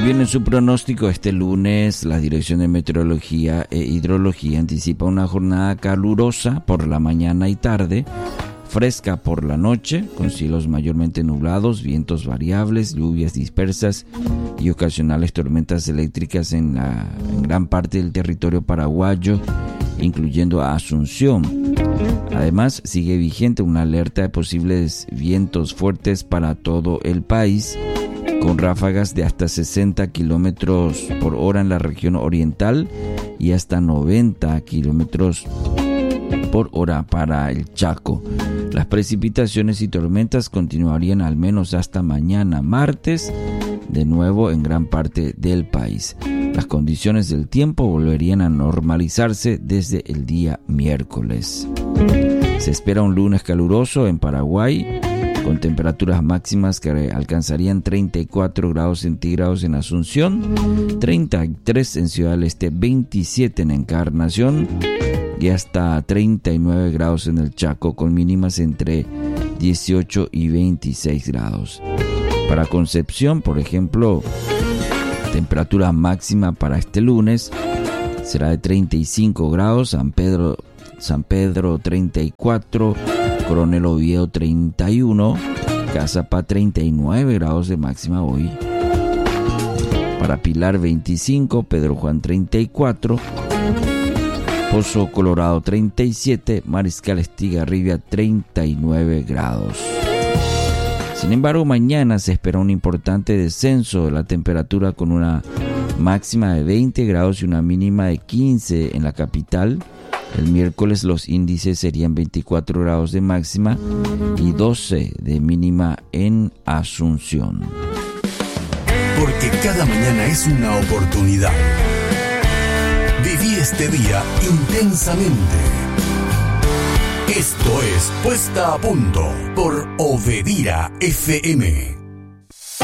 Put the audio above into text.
bien, en su pronóstico este lunes, la Dirección de Meteorología e Hidrología anticipa una jornada calurosa por la mañana y tarde, fresca por la noche, con cielos mayormente nublados, vientos variables, lluvias dispersas y ocasionales tormentas eléctricas en gran parte del territorio paraguayo, incluyendo a Asunción. Además, sigue vigente una alerta de posibles vientos fuertes para todo el país, con ráfagas de hasta 60 kilómetros por hora en la región oriental y hasta 90 kilómetros por hora para el Chaco. Las precipitaciones y tormentas continuarían al menos hasta mañana martes, de nuevo en gran parte del país. Las condiciones del tiempo volverían a normalizarse desde el día miércoles. Se espera un lunes caluroso en Paraguay, con temperaturas máximas que alcanzarían 34 grados centígrados en Asunción, 33 en Ciudad del Este, 27 en Encarnación y hasta 39 grados en el Chaco, con mínimas entre 18 y 26 grados. Para Concepción, por ejemplo, temperatura máxima para este lunes será de 35 grados, San Pedro 34, Coronel Oviedo 31, Cazapá 39 grados de máxima hoy. Para Pilar 25, Pedro Juan 34, Pozo Colorado 37, Mariscal Estigarribia 39 grados. Sin embargo, mañana se espera un importante descenso de la temperatura, con una máxima de 20 grados y una mínima de 15 en la capital. El miércoles los índices serían 24 grados de máxima y 12 de mínima en Asunción. Porque cada mañana es una oportunidad. Viví este día intensamente. Esto es Puesta a Punto por Obedira FM.